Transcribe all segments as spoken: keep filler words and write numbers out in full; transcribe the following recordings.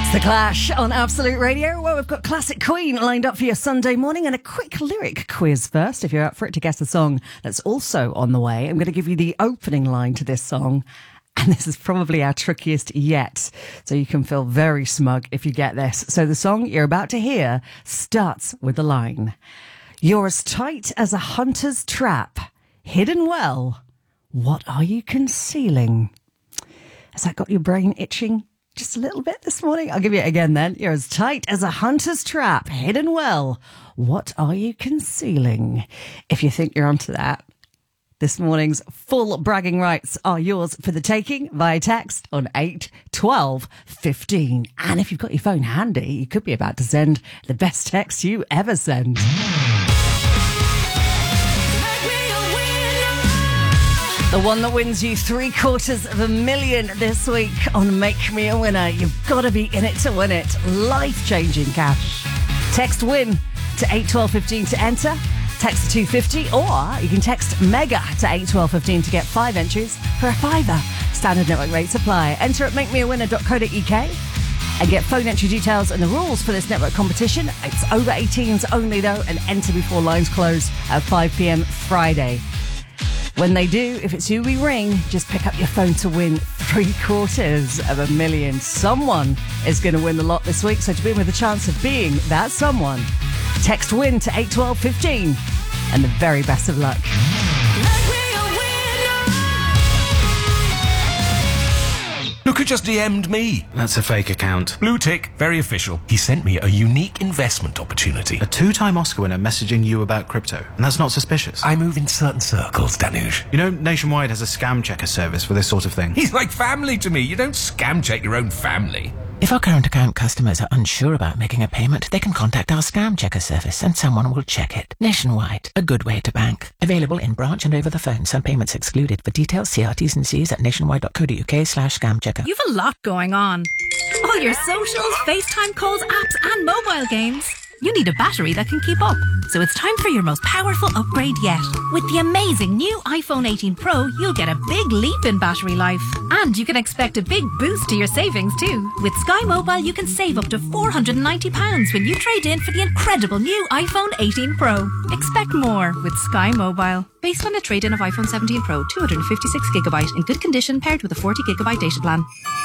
It's The Clash on Absolute Radio. Well, we've got Classic Queen lined up for your Sunday morning and a quick lyric quiz first, if you're up for it, to guess the song that's also on the way. I'm going to give you the opening line to this song, and this is probably our trickiest yet, so you can feel very smug if you get this. So the song you're about to hear starts with the line, "You're as tight as a hunter's trap, hidden well. What are you concealing?" Has that got your brain itching just a little bit this morning? I'll give you it again then. You're as tight as a hunter's trap, hidden well. What are you concealing? If you think you're onto that, this morning's full bragging rights are yours for the taking via text on eight twelve fifteen. And if you've got your phone handy, you could be about to send the best text you ever send. The one that wins you three quarters of a million this week on Make Me a Winner. You've got to be in it to win it. Life-changing cash. Text WIN to eight twelve fifteen to enter. Text to two fifty, or you can text MEGA to eight twelve fifteen to get five entries for a fiver. Standard network rates apply. Enter at make me a winner dot co dot uk and get phone entry details and the rules for this network competition. It's over eighteens only though, and enter before lines close at five p.m. Friday. When they do, if it's you we ring, just pick up your phone to win three quarters of a million. Someone is going to win the lot this week, so to be in with a chance of being that someone, text WIN to eight twelve fifteen, and the very best of luck. Look who just D M'd me. That's a fake account. Blue tick, very official. He sent me a unique investment opportunity. A two-time Oscar winner messaging you about crypto, and that's not suspicious. I move in certain circles, Danush. You know, Nationwide has a scam checker service for this sort of thing. He's like family to me. You don't scam check your own family. If our current account customers are unsure about making a payment, they can contact our scam checker service and someone will check it. Nationwide, a good way to bank. Available in branch and over the phone. Some payments excluded. For details, see our T's and C's at nationwide dot co dot uk slash scam checker. You've a lot going on. All your socials, FaceTime calls, apps and mobile games. You need a battery that can keep up. So it's time for your most powerful upgrade yet. With the amazing new iPhone eighteen Pro, you'll get a big leap in battery life. And you can expect a big boost to your savings too. With Sky Mobile, you can save up to four hundred ninety pounds when you trade in for the incredible new iPhone eighteen Pro. Expect more with Sky Mobile. Based on a trade-in of iPhone seventeen Pro, two hundred fifty-six gigabyte in good condition paired with a forty gigabyte data plan.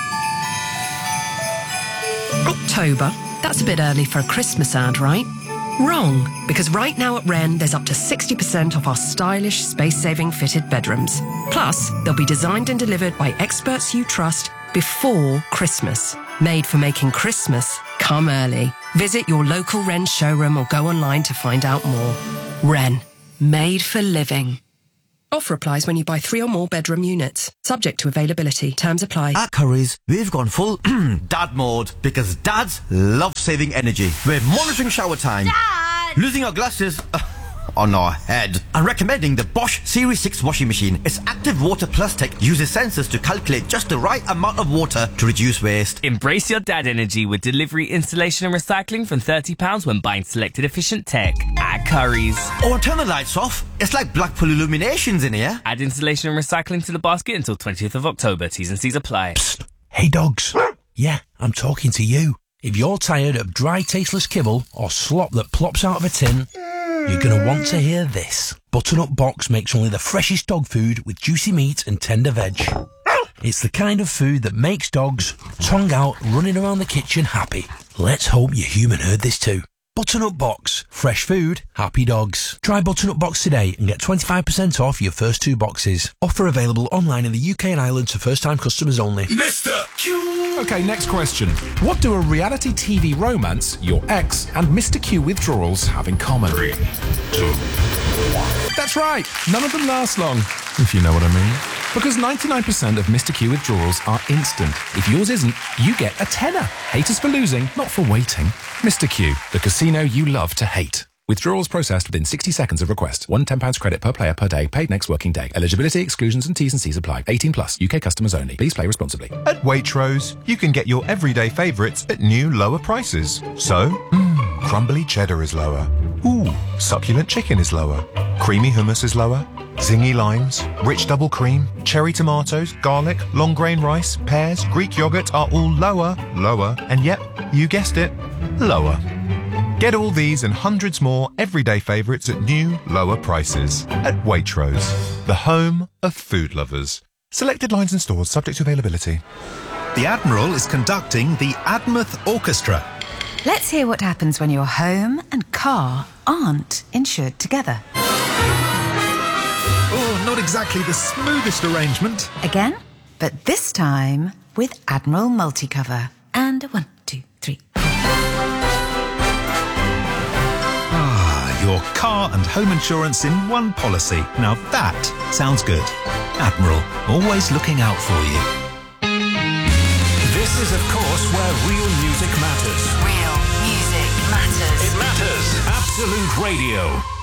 October? That's a bit early for a Christmas ad, right? Wrong, because right now at Wren, there's up to sixty percent off our stylish, space-saving fitted bedrooms. Plus, they'll be designed and delivered by experts you trust before Christmas. Made for making Christmas come early. Visit your local Wren showroom or go online to find out more. Wren, made for living. Offer applies when you buy three or more bedroom units. Subject to availability. Terms apply. At Currys, we've gone full dad mode because dads love saving energy. We're monitoring shower time, Dad! losing our glasses uh, on our head, and recommending the Bosch Series six washing machine. Its active water plus tech uses sensors to calculate just the right amount of water to reduce waste. Embrace your dad energy with delivery, installation and recycling from thirty pounds when buying selected efficient tech at Currys. Or turn the lights off. It's like Blackpool Illuminations in here. Add installation and recycling to the basket until twentieth of October. T's and C's apply. Psst. Hey dogs. Yeah, I'm talking to you. If you're tired of dry, tasteless kibble or slop that plops out of a tin, you're going to want to hear this. Butternut Box makes only the freshest dog food with juicy meat and tender veg. It's the kind of food that makes dogs, tongue out, running around the kitchen happy. Let's hope your human heard this too. Butternut Box. Fresh food, happy dogs. Try Butternut Box today and get twenty-five percent off your first two boxes. Offer available online in the U K and Ireland to first-time customers only. Mister Q! Okay, next question. What do a reality T V romance, your ex, and Mister Q withdrawals have in common? Three, two, one. That's right. None of them last long, if you know what I mean. Because ninety-nine percent of Mister Q withdrawals are instant. If yours isn't, you get a tenner. Hate us for losing, not for waiting. Mister Q, the casino you love to hate. Withdrawals processed within sixty seconds of request. One ten pounds credit per player per day, paid next working day. Eligibility, exclusions and T's and C's apply. eighteen plus, U K customers only. Please play responsibly. At Waitrose, you can get your everyday favourites at new lower prices. So, mm, crumbly cheddar is lower. Ooh, succulent chicken is lower. Creamy hummus is lower. Zingy limes, rich double cream, cherry tomatoes, garlic, long grain rice, pears, Greek yogurt are all lower, lower, and yep, you guessed it, lower. Get all these and hundreds more everyday favourites at new, lower prices. At Waitrose, the home of food lovers. Selected lines and stores subject to availability. The Admiral is conducting the Admouth Orchestra. Let's hear what happens when your home and car aren't insured together. Oh, not exactly the smoothest arrangement. Again, but this time with Admiral Multicover. And a one, two, three. Ah, your car and home insurance in one policy. Now that sounds good. Admiral, always looking out for you. This is, of course, where real music matters. Real music matters. It matters. Absolute Radio.